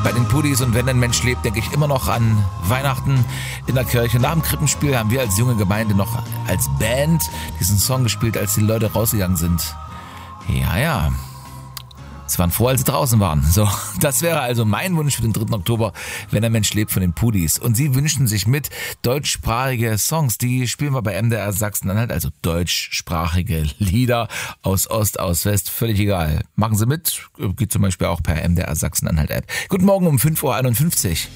bei den Pudis. Und wenn ein Mensch lebt, denke ich immer noch an Weihnachten in der Kirche. Nach dem Krippenspiel haben wir als junge Gemeinde noch als Band diesen Song gespielt, als die Leute rausgegangen sind. Ja. Sie waren froh, als sie draußen waren. So, das wäre also mein Wunsch für den 3. Oktober, wenn ein Mensch lebt, von den Pudis. Und sie wünschen sich mit deutschsprachige Songs. Die spielen wir bei MDR Sachsen-Anhalt, also deutschsprachige Lieder aus Ost, aus West, völlig egal. Machen Sie mit, geht zum Beispiel auch per MDR Sachsen-Anhalt App. Guten Morgen um 5:51 Uhr.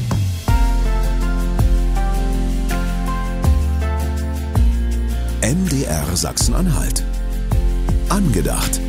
MDR Sachsen-Anhalt. Angedacht.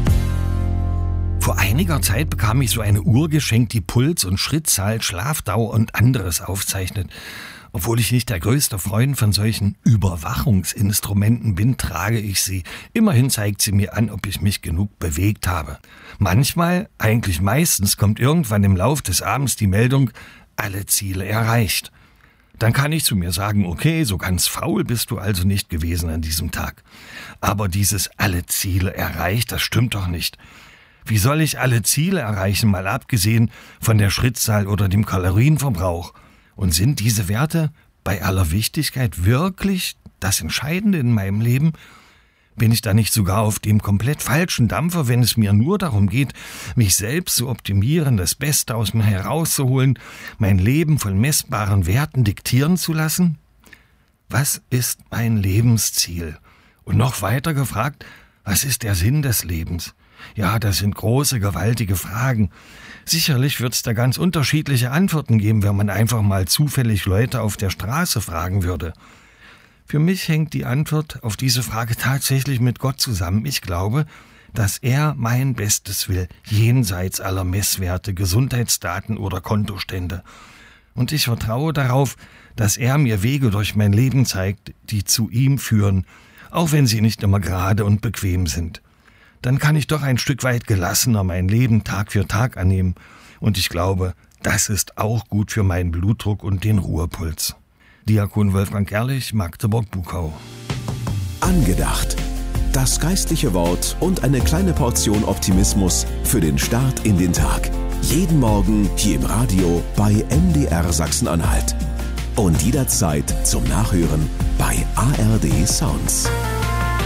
Vor einiger Zeit bekam ich so eine Uhr geschenkt, die Puls und Schrittzahl, Schlafdauer und anderes aufzeichnet. Obwohl ich nicht der größte Freund von solchen Überwachungsinstrumenten bin, trage ich sie. Immerhin zeigt sie mir an, ob ich mich genug bewegt habe. Manchmal, eigentlich meistens, kommt irgendwann im Lauf des Abends die Meldung, alle Ziele erreicht. Dann kann ich zu mir sagen, okay, so ganz faul bist du also nicht gewesen an diesem Tag. Aber dieses alle Ziele erreicht, das stimmt doch nicht. Wie soll ich alle Ziele erreichen, mal abgesehen von der Schrittzahl oder dem Kalorienverbrauch? Und sind diese Werte bei aller Wichtigkeit wirklich das Entscheidende in meinem Leben? Bin ich da nicht sogar auf dem komplett falschen Dampfer, wenn es mir nur darum geht, mich selbst zu optimieren, das Beste aus mir herauszuholen, mein Leben von messbaren Werten diktieren zu lassen? Was ist mein Lebensziel? Und noch weiter gefragt, was ist der Sinn des Lebens? Ja, das sind große, gewaltige Fragen. Sicherlich wird es da ganz unterschiedliche Antworten geben, wenn man einfach mal zufällig Leute auf der Straße fragen würde. Für mich hängt die Antwort auf diese Frage tatsächlich mit Gott zusammen. Ich glaube, dass er mein Bestes will, jenseits aller Messwerte, Gesundheitsdaten oder Kontostände. Und ich vertraue darauf, dass er mir Wege durch mein Leben zeigt, die zu ihm führen, auch wenn sie nicht immer gerade und bequem sind. Dann kann ich doch ein Stück weit gelassener mein Leben Tag für Tag annehmen. Und ich glaube, das ist auch gut für meinen Blutdruck und den Ruhepuls. Diakon Wolfgang Gerlich, Magdeburg-Buckau. Angedacht. Das geistliche Wort und eine kleine Portion Optimismus für den Start in den Tag. Jeden Morgen hier im Radio bei MDR Sachsen-Anhalt. Und jederzeit zum Nachhören bei ARD Sounds.